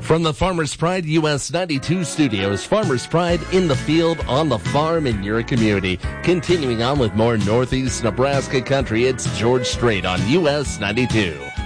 From the Farmers Pride US 92 studios, Farmers Pride in the field, on the farm, in your community. Continuing on with more Northeast Nebraska country, it's George Strait on US 92.